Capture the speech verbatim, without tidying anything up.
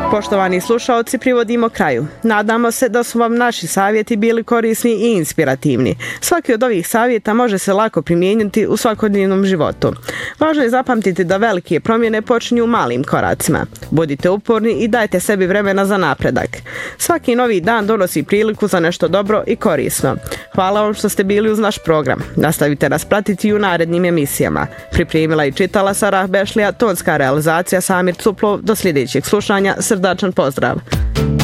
Poštovani slušaoci, privodimo kraju. Nadamo se da su vam naši savjeti bili korisni i inspirativni. Svaki od ovih savjeta može se lako primijeniti u svakodnevnom životu. Važno je zapamtiti da velike promjene počinju u malim koracima. Budite uporni i dajte sebi vremena za napredak. Svaki novi dan donosi priliku za nešto dobro i korisno. Hvala vam što ste bili uz naš program. Nastavite nas pratiti i u narednim emisijama. Pripremila i čitala Sarah Bešlija, tonska realizacija Samir Cuplov. Do sljedećeg slušanja, srdačan pozdrav.